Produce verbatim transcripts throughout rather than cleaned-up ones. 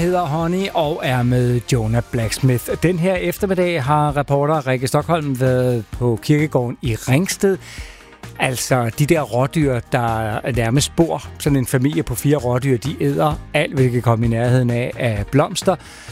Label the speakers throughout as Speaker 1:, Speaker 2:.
Speaker 1: hedder Honey og er med Jonah Blacksmith. Den her eftermiddag har reporter Rikke Stockholm været på kirkegården i Ringsted. Altså de der rådyr, der nærmest bor. Sådan en familie på fire rådyr, de æder alt, hvilket kommer i nærheden af, af blomster.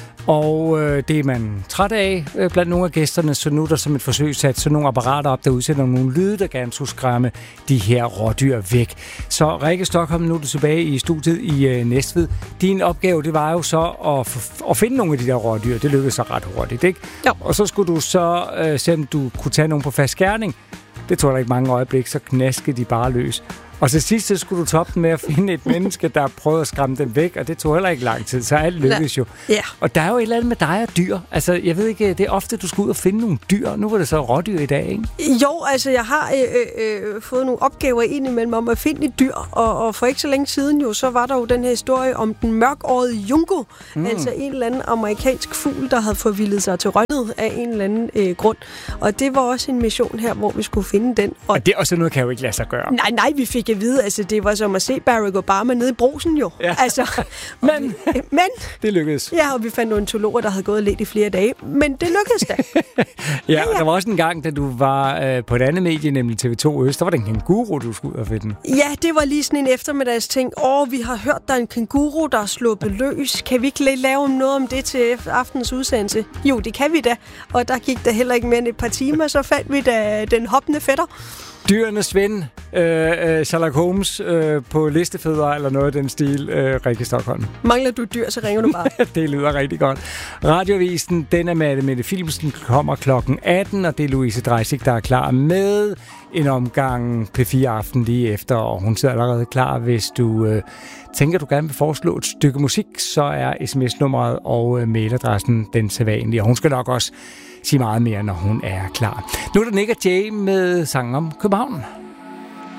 Speaker 1: Og øh, det er man træt af øh, blandt nogle af gæsterne, så nu er der som et forsøg sat sådan nogle apparater op, der udsætter nogle lyde, der gerne skulle skræmme de her rådyr væk. Så Rikke Stockholm, nu er du tilbage i studiet i øh, Næstved. Din opgave, det var jo så at, f- at finde nogle af de der rådyr. Det lykkedes så ret hurtigt, ikke?
Speaker 2: Jo.
Speaker 1: Og så skulle du så øh, se, om du kunne tage nogen på fast gerning. Det tog der ikke mange øjeblik, så knaskede de bare løs. Og til sidst så skulle du toppe den med at finde et menneske, der prøvede at skræmme dem væk, og det tog heller ikke lang tid, så alt lykkedes jo.
Speaker 2: Ja.
Speaker 1: Og der er jo et eller andet med dig og dyr. Altså, jeg ved ikke, det er ofte, du skal ud og finde nogle dyr. Nu var det så rådyr i dag, ikke?
Speaker 2: Jo, altså jeg har øh, øh, fået nogle opgaver indimellem om at finde et dyr, og, og for ikke så længe siden jo, så var der jo den her historie om den mørkårede junco, mm. altså en eller anden amerikansk fugl, der havde forvildet sig til rønnet af en eller anden øh, grund. Og det var også en mission her, hvor vi skulle finde den. Og,
Speaker 1: og det er også noget, kan jo ikke lade sig gøre.
Speaker 2: Nej, nej, vi fik at vide, altså det var som at se Barack Obama nede i Brugsen jo.
Speaker 1: Ja.
Speaker 2: Altså,
Speaker 1: men,
Speaker 2: vi, men
Speaker 1: det lykkedes.
Speaker 2: Ja, og vi fandt ornitologer, der havde gået lidt i flere dage, men det lykkedes da.
Speaker 1: ja,
Speaker 2: ja, ja,
Speaker 1: der var også en gang, da du var øh, på et andet medie, nemlig T V to Øst, der var der en kænguru, du skulle ud og finde.
Speaker 2: Ja, det var lige sådan en eftermiddags ting. Åh, vi har hørt, der er en kænguru, der er sluppet løs. Kan vi ikke lave noget om det til aftens udsendelse? Jo, det kan vi da. Og der gik der heller ikke mere end et par timer, så fandt vi da den hoppende fætter.
Speaker 1: Dyrenes ven, øh, øh, Sherlock Holmes øh, på listefødder eller noget af den stil, øh, Rikke Stockholm.
Speaker 2: Mangler du dyr, så ringer du bare.
Speaker 1: Det lyder rigtig godt. Radioavisen, den er med Mette Philipsen, kommer klokken atten, og det er Louise Dreisig, der er klar med en omgang P fire Aften lige efter, og hun sidder allerede klar. Hvis du øh, tænker, du gerne vil foreslå et stykke musik, så er sms-nummeret og øh, mailadressen den sædvanlige, og hun skal nok også sige meget mere, når hun er klar. Nu er der Nick og Jay med sangen om København.